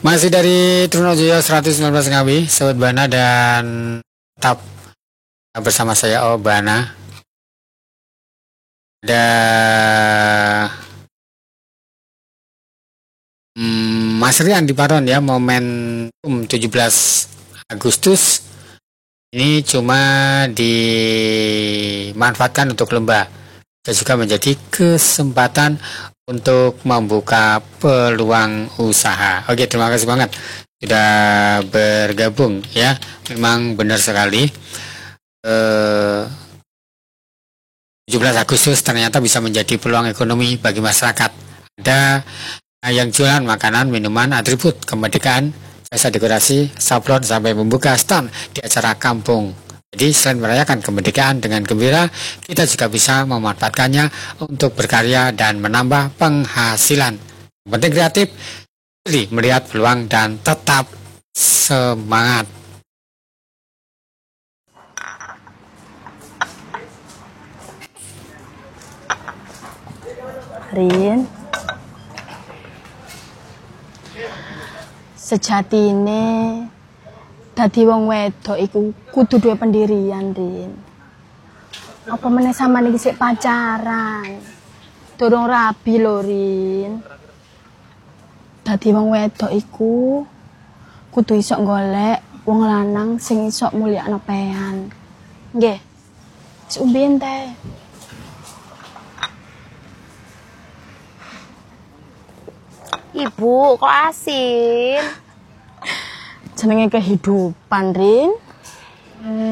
Masih dari Trunojoyo 119 Ngawi, Sobat Bana, dan tetap bersama saya Bana. Ada Mas Rian di Paron ya, momentum 17 Agustus ini cuma dimanfaatkan untuk lomba dan juga menjadi kesempatan untuk membuka peluang usaha. Oke, terima kasih banget sudah bergabung ya. Memang benar sekali 17 Agustus ternyata bisa menjadi peluang ekonomi bagi masyarakat. Ada yang jualan makanan, minuman, atribut kemerdekaan, jasa dekorasi, sablon sampai membuka stand di acara kampung. Jadi selain merayakan kemerdekaan dengan gembira, kita juga bisa memanfaatkannya untuk berkarya dan menambah penghasilan. Yang penting kreatif, melihat peluang dan tetap semangat. Rin, sejatine dadi wong wedok iku kudu duwe pendirian, Rin. Apa meneh sampean iki sik pacaran? Durung rabi lho, Rin. Dadi wong wedok iku kudu iso golek wong lanang sing iso mulyakno pean. Nggih. Wis umben teh. Ibu, kok asin? Jenenge kehidupan, Rin.